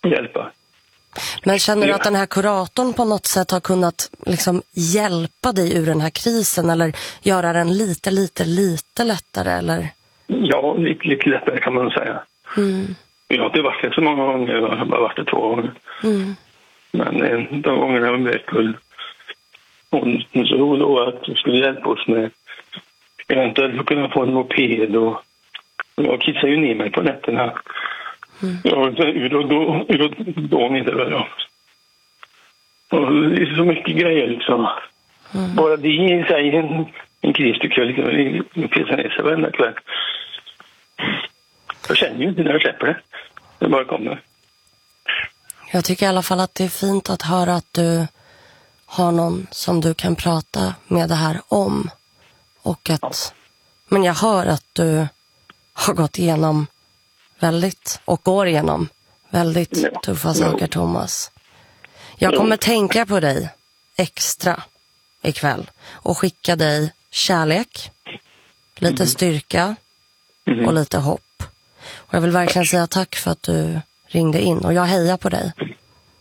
hjälpa. Men känner du att den här kuratorn på något sätt har kunnat liksom hjälpa dig ur den här krisen eller göra den lite lättare? Eller? Ja, lite lättare kan man säga. Jag har inte varit det så många gånger, jag har bara varit det 2 gånger. Men de gångerna var med skull. Hon så lovade att hon skulle hjälpa oss med eventuellt att kunna få en moped och jag kissade ju ner mig på nätterna. Ja, då inte väl då. Och det är så mycket grejer liksom. Bara det i sig en kris tycker jag liksom. Kissa ner sig varenda kväll. Jag känner ju inte när jag släpper det. Det bara kommer. Jag tycker i alla fall att det är fint att höra att du har någon som du kan prata med det här om. Och att, men jag hör att du har gått igenom och går igenom väldigt tuffa saker, Thomas. Jag kommer tänka på dig extra ikväll och skicka dig kärlek, lite styrka och lite hopp. Och jag vill verkligen säga tack för att du ringde in och jag hejar på dig.